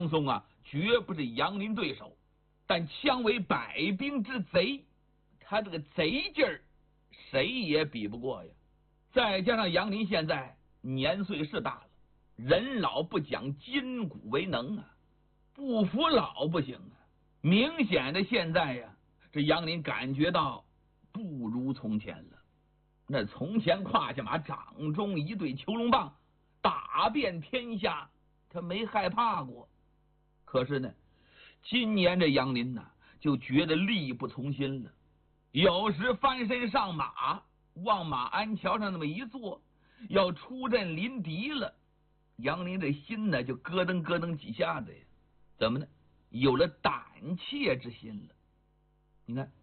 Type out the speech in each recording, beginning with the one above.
松啊，绝不是杨林对手，但枪为百兵之贼，他这个贼劲儿谁也比不过呀。再加上杨林现在年岁是大了，人老不讲筋骨为能啊，不服老不行啊。明显的现在呀，这杨林感觉到不如从前了。那从前胯下马掌中一对囚龙棒，打遍天下，他没害怕过。可是呢，今年这杨林呐，就觉得力不从心了。有时翻身上马，往马鞍桥上那么一坐，要出阵临敌了，杨林这心呢就咯噔咯噔几下子呀。怎么呢？有了胆怯之心了。你看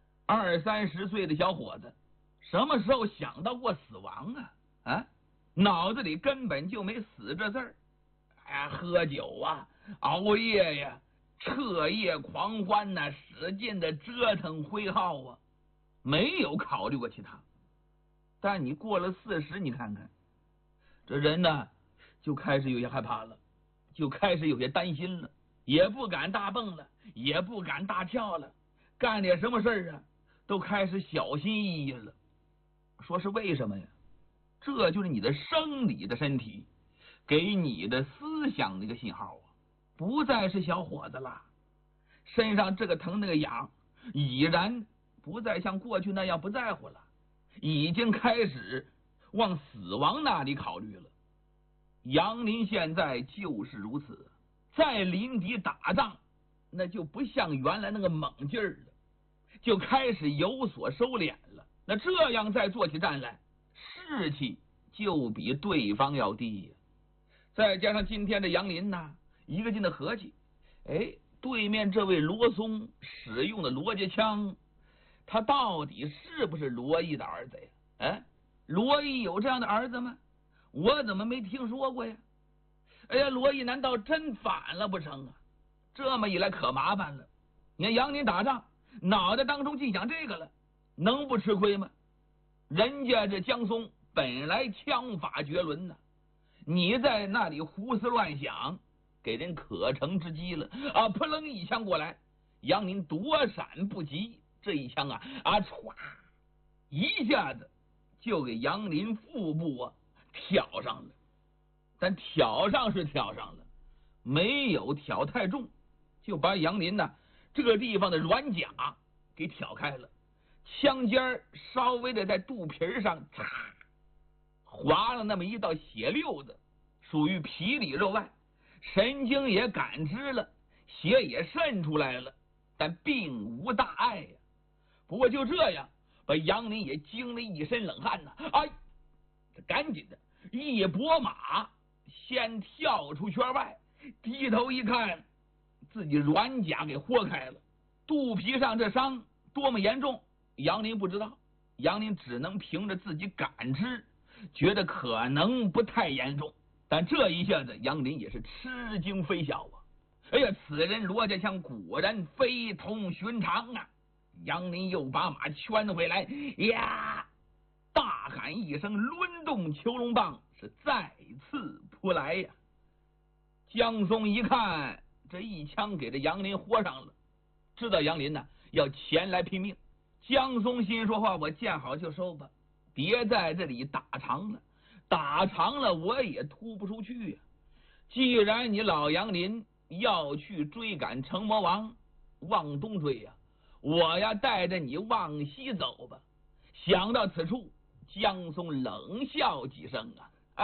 ，20-30岁的小伙子，什么时候想到过死亡啊？脑子里根本就没死这字儿。喝酒啊，熬夜呀，彻夜狂欢呐，使劲的折腾挥耗啊，没有考虑过其他。但你过了40，你看看这人呢，就开始有些害怕了，就开始有些担心了，也不敢大蹦了，也不敢大跳了，干点什么事儿啊，都开始小心翼翼了。说是为什么呀？这就是你的生理的身体给你的思想的一个信号啊，不再是小伙子了，身上这个疼那个痒，已然不再像过去那样不在乎了，已经开始往死亡那里考虑了。杨林现在就是如此，在临敌打仗，那就不像原来那个猛劲儿了，就开始有所收敛了。那这样再做起战来，士气就比对方要低呀。再加上今天的杨林呐，一个劲的合计，对面这位罗松使用的罗家枪，他到底是不是罗毅的儿子呀？罗毅有这样的儿子吗？我怎么没听说过呀？罗毅难道真反了不成啊？这么一来可麻烦了。你看杨林打仗，脑袋当中尽想这个了，能不吃亏吗？人家这江松本来枪法绝伦呢，你在那里胡思乱想，给人可乘之机了啊！扑棱一枪过来，杨林躲闪不及，这一枪歘一下子就给杨林腹部挑上了。但挑上是挑上了，没有挑太重，就把杨林这个地方的软甲给挑开了，枪尖稍微的在肚皮上划了那么一道血溜子，属于皮里肉外，神经也感知了，血也渗出来了，但并无大碍呀。不过就这样，把杨林也惊了一身冷汗这赶紧的一拨马，先跳出圈外，低头一看，自己软甲给豁开了，肚皮上这伤多么严重，杨林不知道，杨林只能凭着自己感知，觉得可能不太严重。但这一下子杨林也是吃惊非小啊！此人罗家枪果然非同寻常啊！杨林又把马圈回来呀，大喊一声，抡动囚龙棒，是再次扑来呀。江松一看，这一枪给这杨林豁上了，知道杨林要前来拼命。江松心说话，我见好就收吧，别在这里打长了，打长了我也突不出去呀。既然你老杨林要去追赶成魔王，往东追呀，我带着你往西走吧。想到此处，江松冷笑几声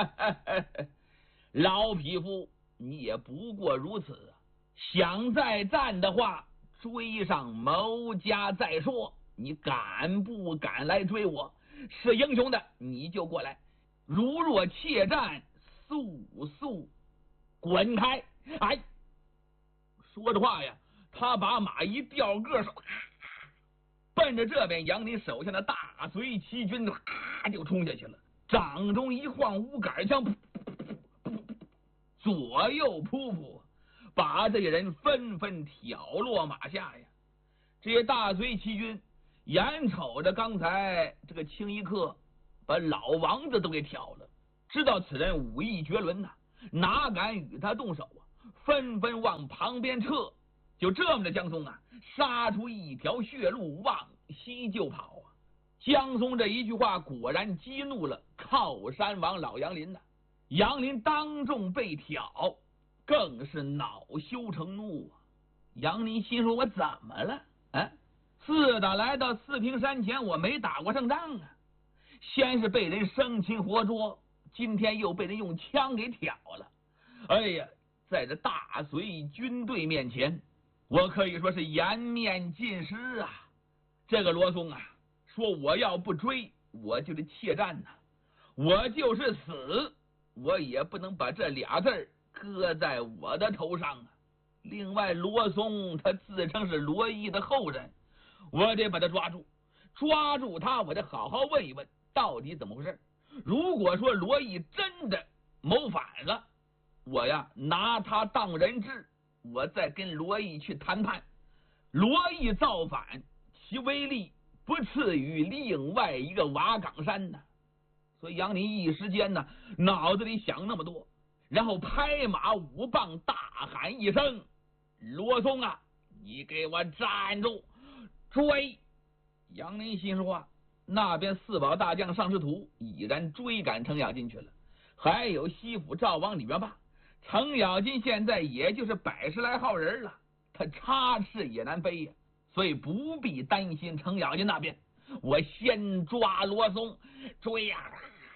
老匹夫，你也不过如此啊！想再战的话，追上牟家再说。你敢不敢来追我？是英雄的你就过来，如若怯战，速速滚开！说着话呀，他把马一掉个手，奔着这边杨林手下的大隋骑军就冲下去了，掌中一晃五杆枪，左右扑扑，把这些人纷纷挑落马下呀。这些大隋骑军眼瞅着刚才这个清一客把老王子都给挑了，知道此人武艺绝伦哪敢与他动手纷纷往旁边撤。就这么的，江松啊，杀出一条血路，往西就跑啊。江松这一句话果然激怒了靠山王老杨林呐。杨林当众被挑，更是恼羞成怒啊。杨林心说：我怎么了？自打来到四平山前，我没打过胜仗啊。先是被人生擒活捉，今天又被人用枪给挑了。哎呀，在这大隋军队面前，我可以说是颜面尽失啊。这个罗松啊，说我要不追，我就是怯战呐，我就是死，我也不能把这俩字搁在我的头上啊。另外，罗松他自称是罗毅的后人，我得把他抓住，抓住他，我得好好问一问到底怎么回事。如果说罗毅真的谋反了，我呀拿他当人质，我再跟罗毅去谈判。罗毅造反，其威力不次于另外一个瓦岗山呢。所以杨林一时间呢，脑子里想那么多，然后拍马舞棒，大喊一声：罗松啊，你给我站住，追！杨林心说啊，那边四宝大将尚师图已然追赶程咬金去了，还有西府赵王李元霸，程咬金现在也就是100来号人了，他插翅也难飞呀，所以不必担心程咬金那边，我先抓罗松，追呀！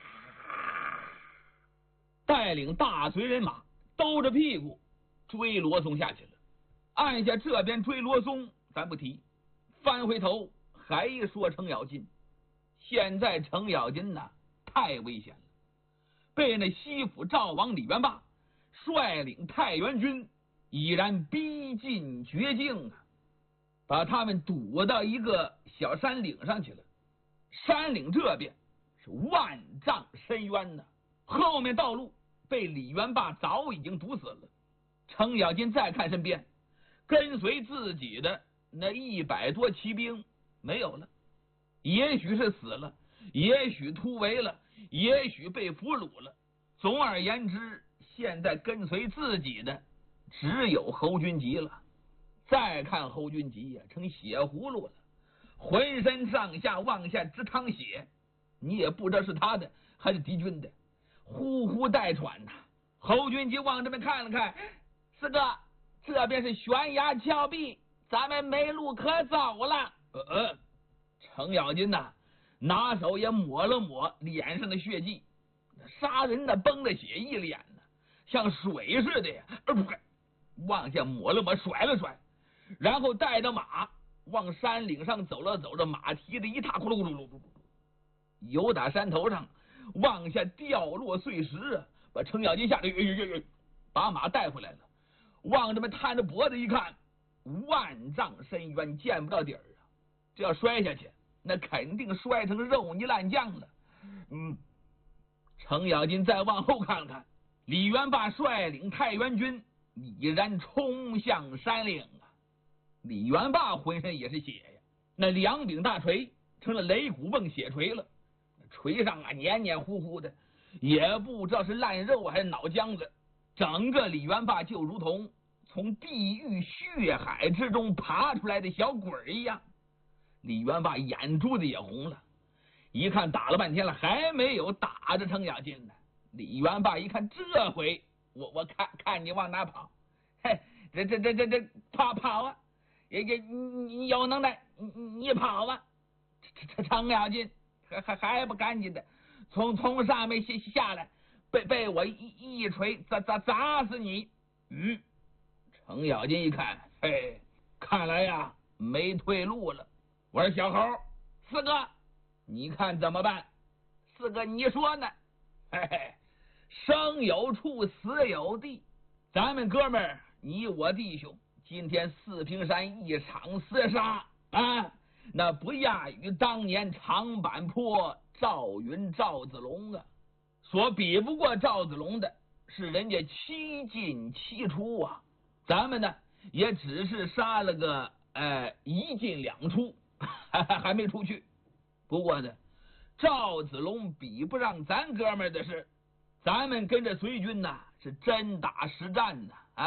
带领大隋人马兜着屁股追罗松下去了。按下这边追罗松咱不提，翻回头还说程咬金。现在程咬金呢太危险了，被那西府赵王李元霸率领太原军已然逼近绝境啊，把他们堵到一个小山岭上去了。山岭这边是万丈深渊呢，后面道路被李元霸早已经堵死了。程咬金再看身边，跟随自己的那100多骑兵没有了，也许是死了，也许突围了，也许被俘虏了。总而言之，现在跟随自己的只有侯君集了。再看侯君集呀，成血葫芦了，浑身上下往下直淌血，你也不知道是他的还是敌军的，呼呼带喘呐。侯君集往这边看了看，四哥，这边是悬崖峭壁，咱们没路可走了。程咬金呐，拿手也抹了抹脸上的血迹，杀人的崩的血一脸呢，像水似的呀，往下抹了抹，甩了甩，然后带着马往山岭上走了走着，马蹄子一踏，咕噜咕噜咕噜咕噜，由打山头上往下掉落碎石啊，把程咬金吓得把马带回来了。往这边探着脖子一看，万丈深渊见不到底儿啊，这要摔下去那肯定摔成肉泥烂酱了。程咬金再往后看看，李元霸率领太原军已然冲向山岭啊。李元霸浑身也是血呀，那2柄大锤成了擂鼓蹦血锤了，锤上啊黏黏糊糊的，也不知道是烂肉还是脑浆子，整个李元霸就如同从地狱血海之中爬出来的小鬼一样。李元霸眼珠子也红了，一看打了半天了还没有打着程咬金呢。李元霸一看这回我看你往哪跑，嘿，这跑啊，你有能耐你跑吧。程咬金还不赶紧的从上面下来，被我一锤砸死你。程咬金一看，嘿，看来呀没退路了。我说小猴，四哥你看怎么办？四哥你说呢？嘿嘿，生有处死有地，咱们哥们儿你我弟兄今天四平山一场厮杀啊，那不亚于当年长坂坡赵云赵子龙啊。所比不过赵子龙的是人家7进7出啊，咱们呢也只是杀了个1进2出，还没出去。不过呢，赵子龙比不上咱哥们儿的是，咱们跟着隋军呐是真打实战呐啊！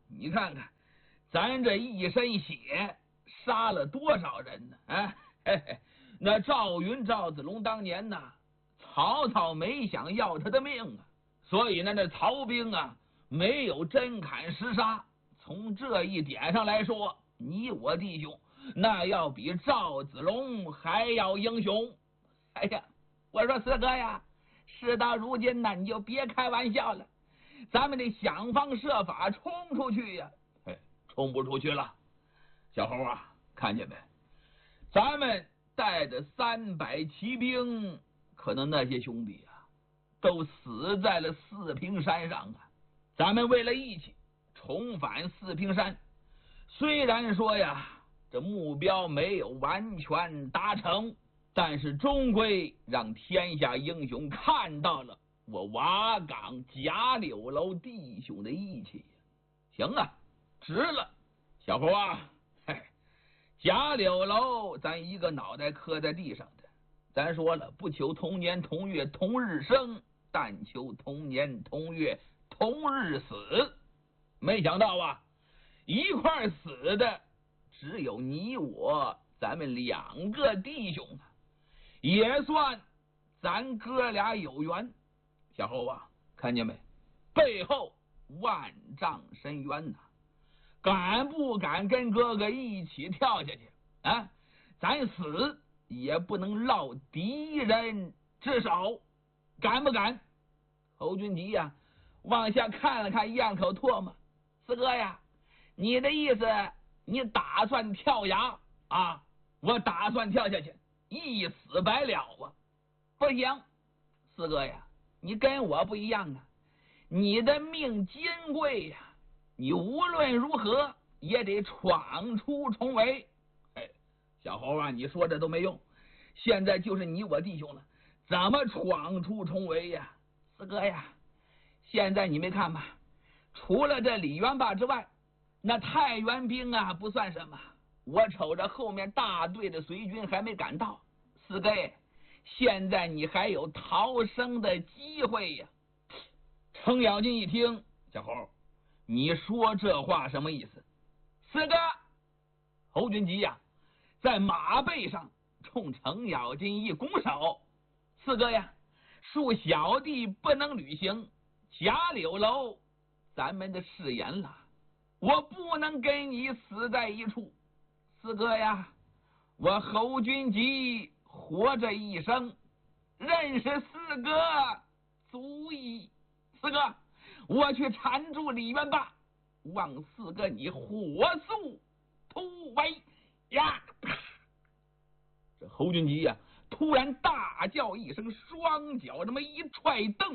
你看看，咱这一身血杀了多少人呢？哎，嘿嘿，那赵云、赵子龙当年呐，曹操没想要他的命啊，所以呢，那曹兵啊没有真砍实杀。从这一点上来说，你我弟兄那要比赵子龙还要英雄。哎呀，我说四哥呀，事到如今呢，你就别开玩笑了，咱们得想方设法冲出去呀。哎，冲不出去了，小猴啊，看见没？咱们带着300骑兵，可能那些兄弟啊，都死在了四平山上啊。咱们为了义气重返四平山，虽然说呀，这目标没有完全达成，但是终归让天下英雄看到了我瓦岗贾柳楼弟兄的义气。行啊，值了，小猴啊，嘿，贾柳楼咱一个脑袋磕在地上的，咱说了，不求同年同月同日生，但求同年同月同日死。没想到啊，一块死的只有你我，咱们2个弟兄啊，也算咱哥俩有缘。小猴啊，看见没？背后万丈深渊呐，敢不敢跟哥哥一起跳下去啊？咱死也不能落敌人之手，敢不敢？侯君集呀，往下看了看，咽口唾沫。四哥呀，你的意思，你打算跳崖啊？我打算跳下去，一死百了啊！不行，四哥呀，你跟我不一样啊，你的命金贵呀，你无论如何也得闯出重围。哎，小猴啊，你说这都没用，现在就是你我弟兄了，怎么闯出重围呀？四哥呀，现在你没看吧？除了这李元霸之外，那太原兵啊不算什么，我瞅着后面大队的随军还没赶到。四哥，现在你还有逃生的机会呀！程咬金一听，小猴，你说这话什么意思？四哥，侯君集呀，在马背上冲程咬金一拱手，四哥呀，恕小弟不能履行贾柳楼咱们的誓言了，我不能跟你死在一处。四哥呀，我侯君集活着一生，认识四哥足矣。四哥，我去缠住李元霸，望四哥你火速突围呀！这侯君集呀，突然大叫一声，双脚这么一踹蹬，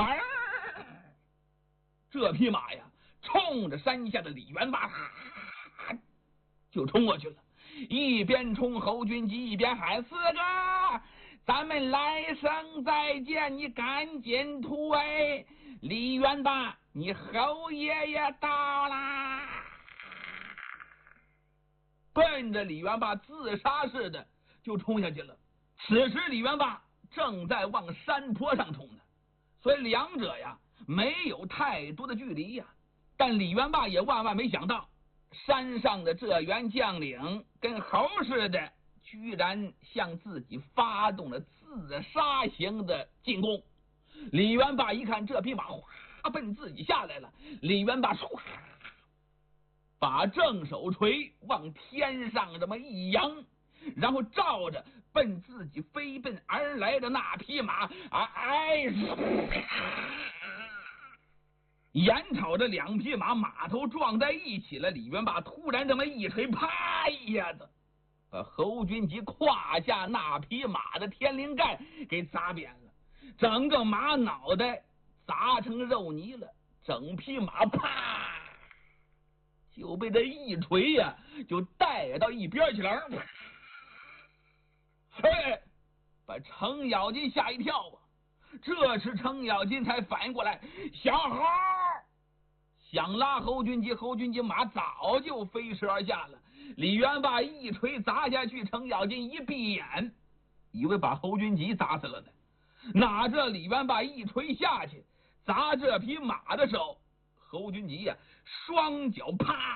这匹马呀，冲着山下的李元霸就冲过去了，一边冲侯君集一边喊：四哥，咱们来生再见，你赶紧突围！李元霸，你侯爷爷到啦！奔着李元霸自杀似的就冲下去了。此时李元霸正在往山坡上冲呢，所以两者呀没有太多的距离呀。但李元霸也万万没想到，山上的这员将领跟猴似的，居然向自己发动了自杀型的进攻。李元霸一看这匹马哗奔自己下来了，李元霸唰把正手锤往天上这么一扬，然后照着奔自己飞奔而来的那匹马，眼瞅着两匹马头撞在一起了，李元霸突然这么一锤，啪一下子把侯君集胯下那匹马的天灵盖给砸扁了，整个马脑袋砸成肉泥了，整匹马啪就被这一锤呀就带到一边去了。嘿，把程咬金吓一跳啊！这时程咬金才反应过来，小猴想拉侯君集，侯君集马早就飞驰而下了。李元霸一锤砸下去，程咬金一闭眼，以为把侯君集砸死了呢。哪知李元霸一锤下去砸这匹马的时候，侯君集呀双脚啪